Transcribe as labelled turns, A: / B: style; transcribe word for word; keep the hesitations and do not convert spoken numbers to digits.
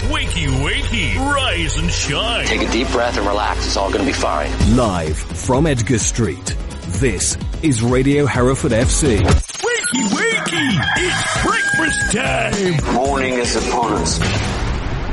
A: Wakey, wakey, rise and shine.
B: Take a deep breath and relax. It's all going to be fine.
C: Live from Edgar Street, this is Radio Hereford F C.
A: Wakey, wakey, it's breakfast time.
B: Morning is upon us.